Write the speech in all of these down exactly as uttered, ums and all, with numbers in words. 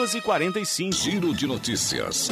doze e quarenta e cinco. Giro de notícias.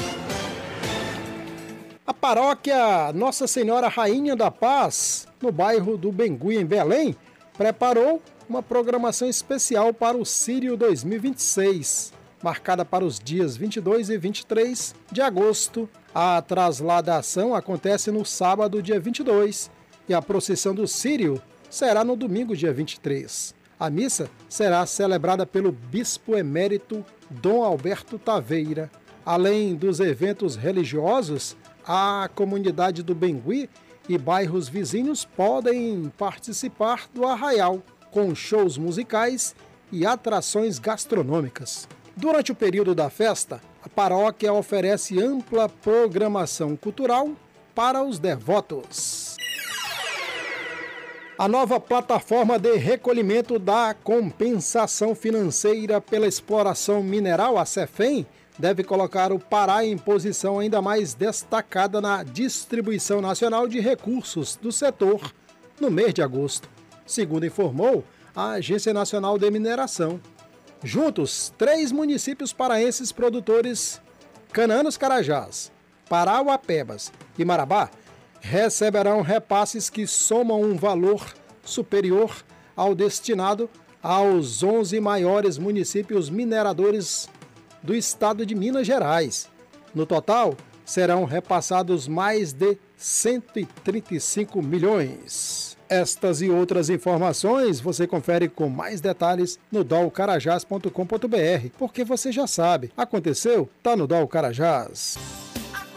A paróquia Nossa Senhora Rainha da Paz, no bairro do Bengui, em Belém, preparou uma programação especial para o Sírio dois mil e vinte e seis, marcada para os dias vinte e dois e vinte e três de agosto. A trasladação acontece no sábado, dia vinte e dois, e a procissão do Sírio será no domingo, dia vinte e três. A missa será celebrada pelo bispo emérito Dom Alberto Taveira. Além dos eventos religiosos, a comunidade do Bengui e bairros vizinhos podem participar do arraial, com shows musicais e atrações gastronômicas. Durante o período da festa, a paróquia oferece ampla programação cultural para os devotos. A nova plataforma de recolhimento da compensação financeira pela exploração mineral, a CEFEM, deve colocar o Pará em posição ainda mais destacada na distribuição nacional de recursos do setor no mês de agosto, segundo informou a Agência Nacional de Mineração. Juntos, três municípios paraenses produtores, Cananos Carajás, Parauapebas e Marabá, receberão repasses que somam um valor superior ao destinado aos onze maiores municípios mineradores do estado de Minas Gerais. No total, serão repassados mais de cento e trinta e cinco milhões. Estas e outras informações você confere com mais detalhes no dol carajás ponto com ponto br, porque você já sabe, aconteceu, tá no Dol Carajás.